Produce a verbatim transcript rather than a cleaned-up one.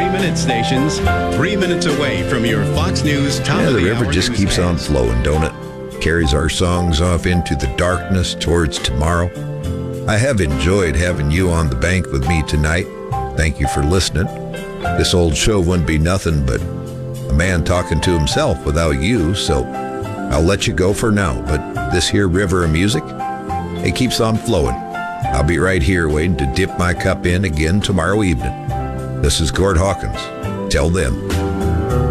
three-minute stations, three minutes away from your Fox News top Yeah, of the the river hour just news keeps on heads. flowing, don't it? Carries our songs off into the darkness towards tomorrow. I have enjoyed having you on the bank with me tonight. Thank you for listening. This old show wouldn't be nothing but a man talking to himself without you, so I'll let you go for now. But this here river of music, it keeps on flowing. I'll be right here waiting to dip my cup in again tomorrow evening. This is Gord Hawkins. Tell them.